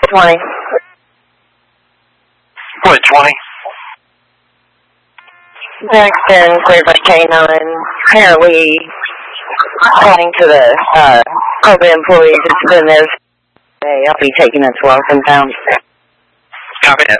20. What, 20? Next been cleared by K9. Apparently, according to the COVID employees, it's been there. I'll be taking it to Welcome Town. Copy that.